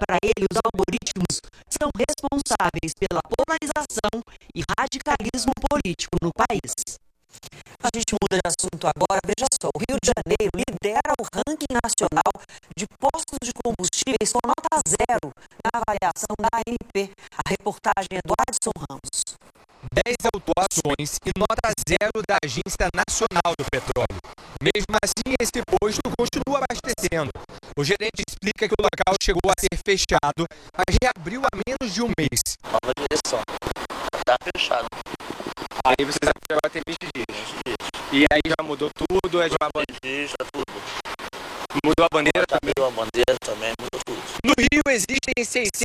Para ele, os algoritmos são responsáveis pela polarização e radicalismo político no país. A gente muda de assunto agora. Veja só, o Rio de Janeiro lidera o ranking nacional de postos de combustíveis com nota 0 na avaliação da ANP. A reportagem é do Adson Ramos. 10 autuações e nota 0 da Agência Nacional do Petróleo. Mesmo assim, esse posto continua abastecendo. O gerente explica que o local chegou a ser fechado, mas reabriu há menos de um mês. Nova direção. Está fechado. Aí vocês agora tem 20 dias. E aí já mudou tudo? É de uma tudo. Mudou a bandeira também? Mudou a bandeira também, mudou tudo. No Rio existem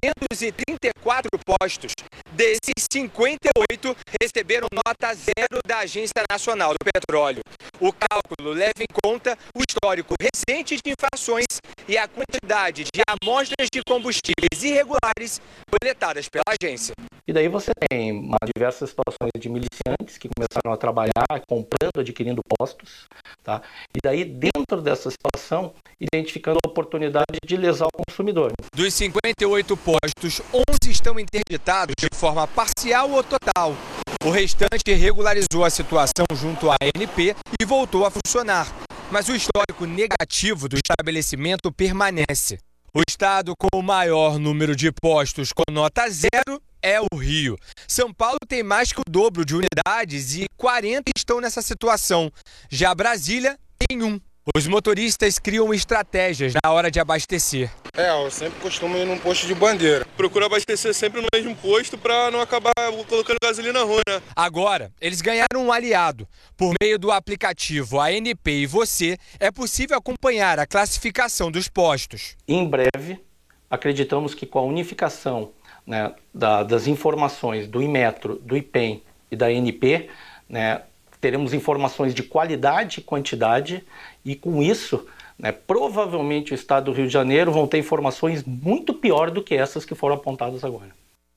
634 postos. Desses, 58 receberam nota 0 da Agência Nacional do Petróleo. O cálculo leva em conta o histórico recente de infrações e a quantidade de amostras de combustíveis irregulares coletadas pela agência. E daí você tem diversas situações de miliciantes que começaram a trabalhar comprando, adquirindo postos, tá? E daí dentro dessa situação, identificando a oportunidade de lesar o consumidor. Dos 58 postos, 11 estão interditados de forma parcial ou total. O restante regularizou a situação junto à ANP e voltou a funcionar. Mas o histórico negativo do estabelecimento permanece. O estado com o maior número de postos com nota 0 é o Rio. São Paulo tem mais que o dobro de unidades e 40 estão nessa situação. Já Brasília tem 1. Os motoristas criam estratégias na hora de abastecer. Eu sempre costumo ir num posto de bandeira. Procuro abastecer sempre no mesmo posto para não acabar colocando gasolina ruim, né? Agora, eles ganharam um aliado. Por meio do aplicativo ANP e Você, é possível acompanhar a classificação dos postos. Em breve, acreditamos que com a unificação, né, das informações do Inmetro, do IPEM e da ANP, né, teremos informações de qualidade e quantidade e com isso, né, provavelmente o estado do Rio de Janeiro vão ter informações muito pior do que essas que foram apontadas agora.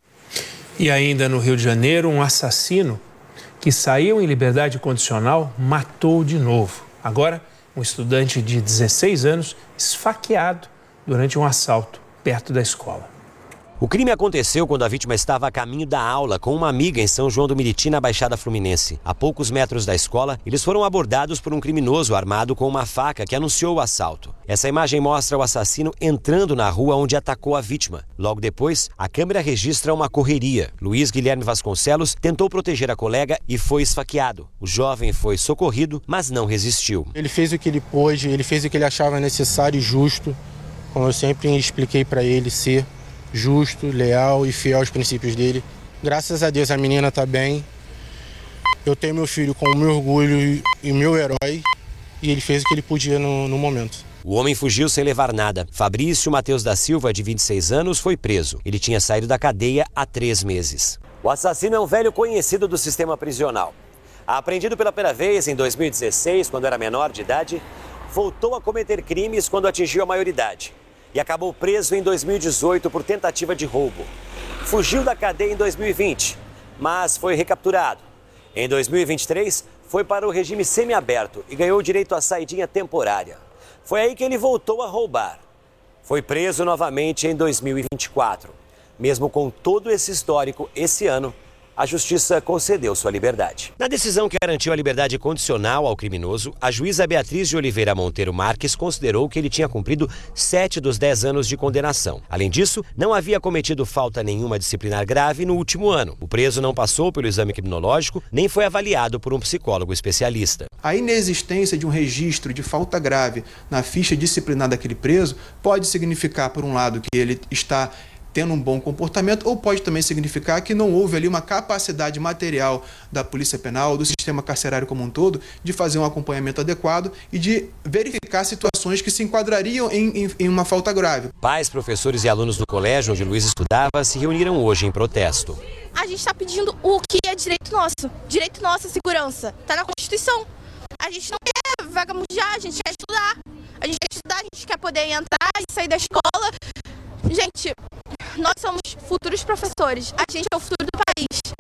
E ainda no Rio de Janeiro, um assassino que saiu em liberdade condicional matou de novo. Agora, um estudante de 16 anos esfaqueado durante um assalto perto da escola. O crime aconteceu quando a vítima estava a caminho da aula com uma amiga em São João do Meriti, na Baixada Fluminense. A poucos metros da escola, eles foram abordados por um criminoso armado com uma faca que anunciou o assalto. Essa imagem mostra o assassino entrando na rua onde atacou a vítima. Logo depois, a câmera registra uma correria. Luiz Guilherme Vasconcelos tentou proteger a colega e foi esfaqueado. O jovem foi socorrido, mas não resistiu. Ele fez o que ele pôde, ele fez o que ele achava necessário e justo, como eu sempre expliquei para ele ser justo, leal e fiel aos princípios dele. Graças a Deus a menina está bem. Eu tenho meu filho com o meu orgulho e o meu herói e ele fez o que ele podia no momento. O homem fugiu sem levar nada. Fabrício Matheus da Silva, de 26 anos, foi preso. Ele tinha saído da cadeia há 3 meses. O assassino é um velho conhecido do sistema prisional. Apreendido pela primeira vez em 2016, quando era menor de idade, voltou a cometer crimes quando atingiu a maioridade. E acabou preso em 2018 por tentativa de roubo. Fugiu da cadeia em 2020, mas foi recapturado. Em 2023, foi para o regime semiaberto e ganhou direito à saidinha temporária. Foi aí que ele voltou a roubar. Foi preso novamente em 2024. Mesmo com todo esse histórico, esse ano, a justiça concedeu sua liberdade. Na decisão que garantiu a liberdade condicional ao criminoso, a juíza Beatriz de Oliveira Monteiro Marques considerou que ele tinha cumprido 7 dos 10 anos de condenação. Além disso, não havia cometido falta nenhuma disciplinar grave no último ano. O preso não passou pelo exame criminológico, nem foi avaliado por um psicólogo especialista. A inexistência de um registro de falta grave na ficha disciplinar daquele preso pode significar, por um lado, que ele está tendo um bom comportamento, ou pode também significar que não houve ali uma capacidade material da Polícia Penal, do sistema carcerário como um todo, de fazer um acompanhamento adequado e de verificar situações que se enquadrariam em uma falta grave. Pais, professores e alunos do colégio onde Luiz estudava se reuniram hoje em protesto. A gente está pedindo o que é direito nosso, segurança. Está na Constituição. A gente não quer vagabundear, a gente quer estudar. A gente quer poder entrar e sair da escola. Gente, nós somos futuros professores. A gente é o futuro do